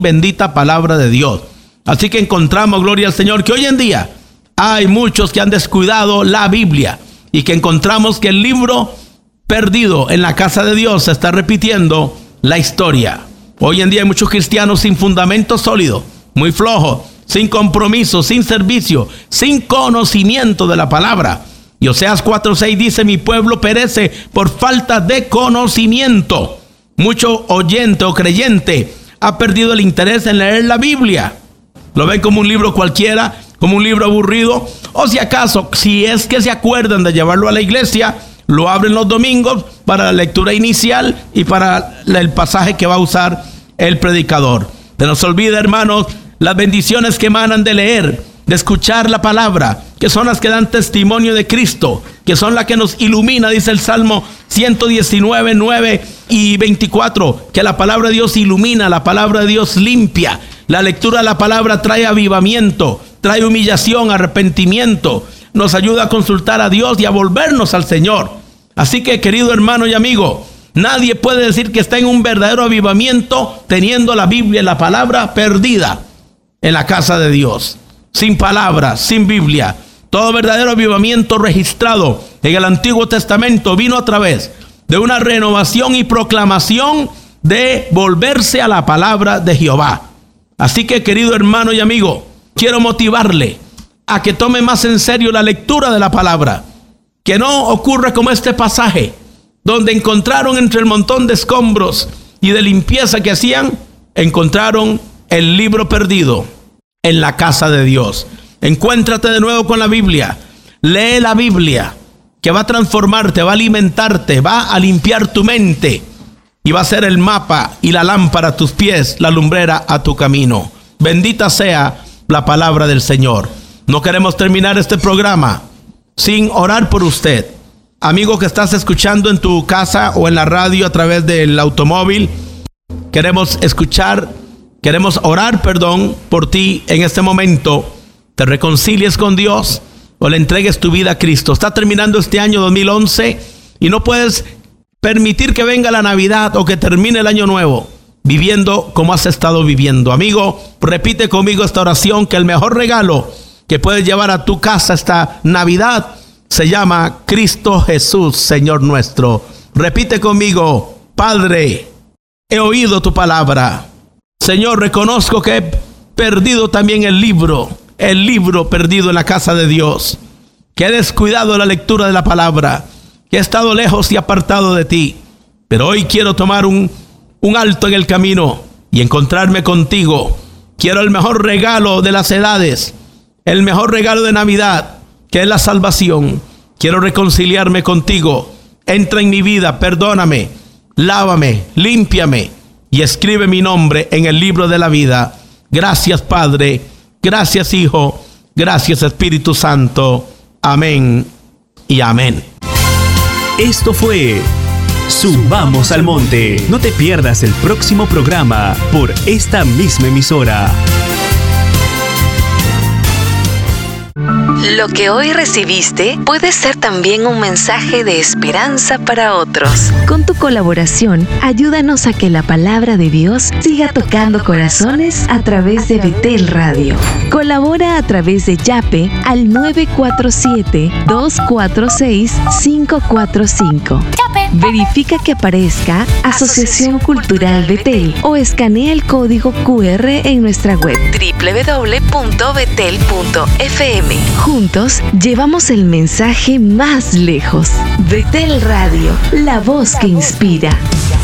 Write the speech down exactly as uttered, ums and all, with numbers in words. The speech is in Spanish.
bendita palabra de Dios. Así que encontramos, gloria al Señor, que hoy en día hay muchos que han descuidado la Biblia y que encontramos que el libro perdido en la casa de Dios se está repitiendo la historia. Hoy en día hay muchos cristianos sin fundamento sólido, muy flojos, sin compromiso, sin servicio, sin conocimiento de la palabra. Y Oseas cuatro seis dice: mi pueblo perece por falta de conocimiento. Mucho oyente o creyente ha perdido el interés en leer la Biblia. Lo ven como un libro cualquiera, como un libro aburrido, o si acaso, si es que se acuerdan de llevarlo a la iglesia, lo abren los domingos para la lectura inicial y para el pasaje que va a usar el predicador. No nos olvida, hermanos, las bendiciones que emanan de leer, de escuchar la palabra, que son las que dan testimonio de Cristo, que son las que nos ilumina, dice el Salmo ciento diecinueve, nueve y veinticuatro, que la palabra de Dios ilumina, la palabra de Dios limpia. La lectura de la palabra trae avivamiento, trae humillación, arrepentimiento, nos ayuda a consultar a Dios y a volvernos al Señor. Así que, querido hermano y amigo, nadie puede decir que está en un verdadero avivamiento teniendo la Biblia, la palabra perdida en la casa de Dios, sin palabra, sin Biblia. Todo verdadero avivamiento registrado en el Antiguo Testamento vino a través de una renovación y proclamación de volverse a la palabra de Jehová. Así que, querido hermano y amigo, quiero motivarle a que tome más en serio la lectura de la palabra. Que no ocurra como este pasaje, donde encontraron entre el montón de escombros y de limpieza que hacían, encontraron el libro perdido en la casa de Dios. Encuéntrate de nuevo con la Biblia. Lee la Biblia, que va a transformarte, va a alimentarte, va a limpiar tu mente. Y va a ser el mapa y la lámpara a tus pies, la lumbrera a tu camino. Bendita sea la palabra del Señor. No queremos terminar este programa sin orar por usted. Amigo que estás escuchando en tu casa o en la radio a través del automóvil, queremos escuchar, queremos orar, perdón, por ti en este momento. Te reconcilies con Dios o le entregues tu vida a Cristo. Está terminando este año dos mil once y no puedes permitir que venga la Navidad o que termine el año nuevo viviendo como has estado viviendo. Amigo, repite conmigo esta oración, que el mejor regalo que puedes llevar a tu casa esta Navidad se llama Cristo Jesús, Señor nuestro. Repite conmigo: Padre, he oído tu palabra. Señor, reconozco que he perdido también el libro, el libro perdido en la casa de Dios, que he descuidado la lectura de la palabra, que he estado lejos y apartado de ti. Pero hoy quiero tomar un, un alto en el camino y encontrarme contigo. Quiero el mejor regalo de las edades, el mejor regalo de Navidad, que es la salvación. Quiero reconciliarme contigo. Entra en mi vida, perdóname, lávame, límpiame y escribe mi nombre en el libro de la vida. Gracias, Padre. Gracias, Hijo. Gracias, Espíritu Santo. Amén y amén. Esto fue Subamos al Monte. No te pierdas el próximo programa por esta misma emisora. Lo que hoy recibiste puede ser también un mensaje de esperanza para otros. Con tu colaboración, ayúdanos a que la palabra de Dios siga tocando corazones a través de Betel Radio. Colabora a través de Yape al nueve cuatro siete, dos cuatro seis, cinco cuatro cinco. Verifica que aparezca Asociación Cultural Betel o escanea el código cu erre en nuestra web doble u doble u doble u punto betel punto efe eme. Juntos llevamos el mensaje más lejos. Betel Radio, la voz que inspira.